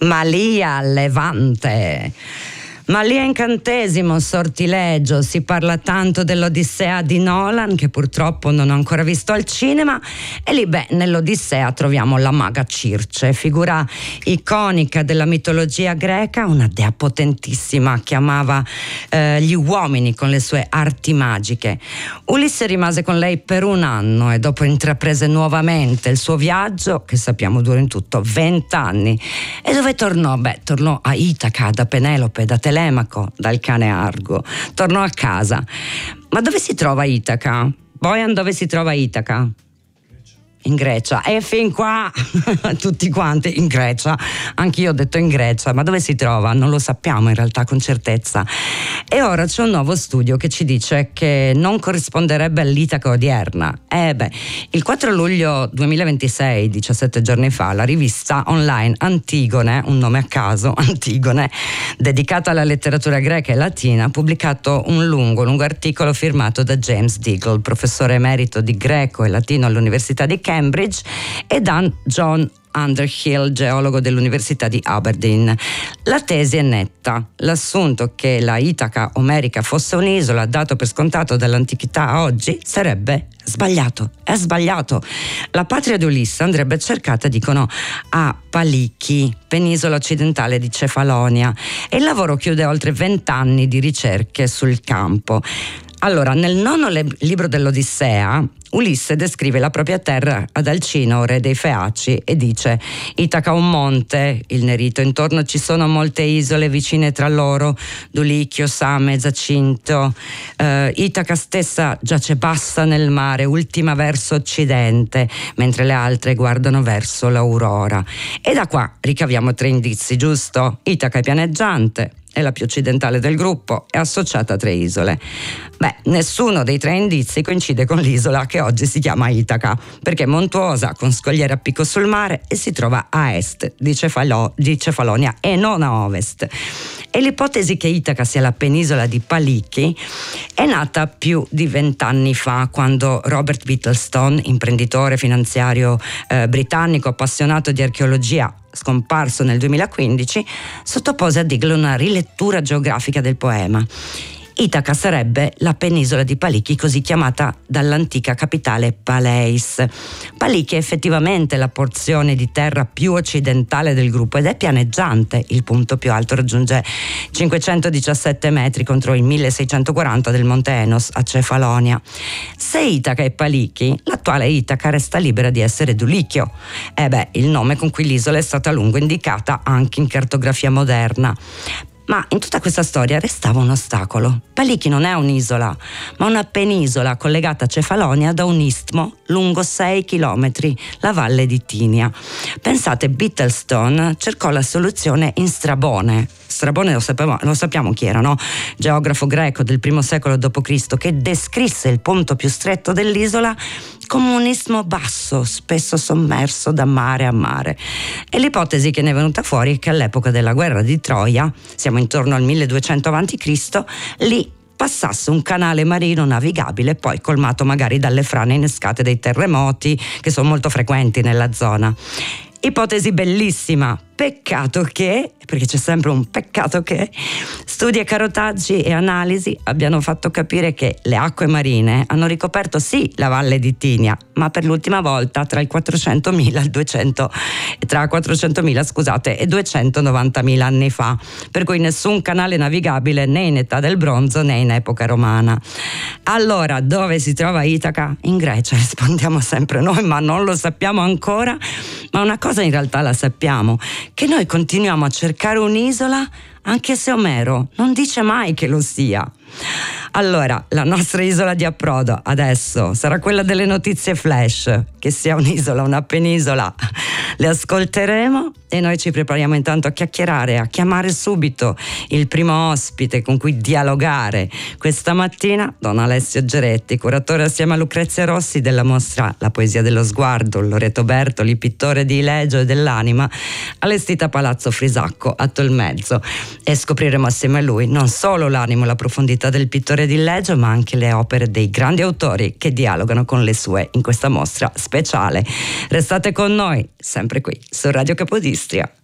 Malia Levante. Malia incantesimo, sortilegio, si parla tanto dell'Odissea di Nolan che purtroppo non ho ancora visto al cinema, e lì nell'Odissea troviamo la maga Circe, figura iconica della mitologia greca, una dea potentissima che amava gli uomini con le sue arti magiche. Ulisse rimase con lei per un anno e dopo intraprese nuovamente il suo viaggio, che sappiamo dura in tutto 20 anni. E dove tornò? Tornò a Itaca, da Penelope, da Telemaco, dal cane Argo. Tornò a casa. Ma dove si trova Itaca? Bojan, dove si trova Itaca? In Grecia. E fin qua tutti quanti in Grecia, anch'io ho detto in Grecia, ma dove si trova? Non lo sappiamo in realtà con certezza. E ora c'è un nuovo studio che ci dice che non corrisponderebbe all'Itaca odierna. Il 4 luglio 2026, 17 giorni fa, la rivista online Antigone, un nome a caso, Antigone, dedicata alla letteratura greca e latina, ha pubblicato un lungo articolo firmato da James Deagle, professore emerito di greco e latino all'Università di Cambridge, e da John Underhill, geologo dell'Università di Aberdeen. La tesi è netta. L'assunto che la Itaca omerica fosse un'isola dato per scontato dall'antichità a oggi sarebbe sbagliato. È sbagliato. La patria di Ulisse andrebbe cercata, dicono, a Paliki, penisola occidentale di Cefalonia, e il lavoro chiude oltre 20 anni di ricerche sul campo. Allora, nel nono libro dell'Odissea, Ulisse descrive la propria terra ad Alcino, re dei Feaci, e dice: Itaca un monte, il Nerito, intorno ci sono molte isole vicine tra loro, Dulichio, Same, Zacinto. Itaca stessa giace bassa nel mare, ultima verso occidente, mentre le altre guardano verso l'aurora. E da qua ricaviamo 3 indizi, giusto? Itaca è pianeggiante, è la più occidentale del gruppo, è associata a 3 isole. Nessuno dei 3 indizi coincide con l'isola che oggi si chiama Itaca, perché è montuosa, con scogliere a picco sul mare, e si trova a est di Cefalonia e non a ovest. E l'ipotesi che Itaca sia la penisola di Paliki è nata più di 20 anni fa, quando Robert Whittlestone, imprenditore finanziario britannico appassionato di archeologia, scomparso nel 2015, sottopose a Deagle una rilettura geografica del poema. Itaca sarebbe la penisola di Paliki, così chiamata dall'antica capitale Paleis. Paliki è effettivamente la porzione di terra più occidentale del gruppo ed è pianeggiante. Il punto più alto raggiunge 517 metri contro i 1640 del Monte Enos a Cefalonia. Se Itaca è Paliki, l'attuale Itaca resta libera di essere Dulichio. Il nome con cui l'isola è stata a lungo indicata anche in cartografia moderna. Ma in tutta questa storia restava un ostacolo. Paliki non è un'isola, ma una penisola collegata a Cefalonia da un istmo lungo 6 chilometri, la valle di Tinia. Pensate, Whittlestone cercò la soluzione in Strabone. Strabone lo sappiamo chi era, no? Geografo greco del I secolo d.C., che descrisse il punto più stretto dell'isola come un istmo basso, spesso sommerso da mare a mare. E l'ipotesi che ne è venuta fuori è che all'epoca della guerra di Troia, siamo intorno al 1200 a.C., lì passasse un canale marino navigabile, poi colmato magari dalle frane innescate dai terremoti che sono molto frequenti nella zona. Ipotesi bellissima, peccato che, perché c'è sempre un peccato che, studi e carotaggi e analisi abbiano fatto capire che le acque marine hanno ricoperto sì la valle di Tinia, ma per l'ultima volta tra 400.000 e 290.000 anni fa, per cui nessun canale navigabile né in età del bronzo né in epoca romana. Allora, dove si trova Itaca? In Grecia, rispondiamo sempre noi, ma non lo sappiamo ancora. Ma una cosa in realtà la sappiamo, che noi continuiamo a cercare un'isola anche se Omero non dice mai che lo sia. Allora, la nostra isola di approdo adesso sarà quella delle notizie flash, che sia un'isola, una penisola, le ascolteremo e noi ci prepariamo intanto a chiacchierare, a chiamare subito il primo ospite con cui dialogare questa mattina, Don Alessio Geretti, curatore assieme a Lucrezia Rossi della mostra La poesia dello sguardo, Loreto Bertoli, pittore di Legio e dell'anima, allestita a Palazzo Frisacco a Tolmezzo, e scopriremo assieme a lui non solo l'animo e la profondità del pittore di Legio, ma anche le opere dei grandi autori che dialogano con le sue in questa mostra speciale. Restate con noi, sempre qui su Radio Capodistria.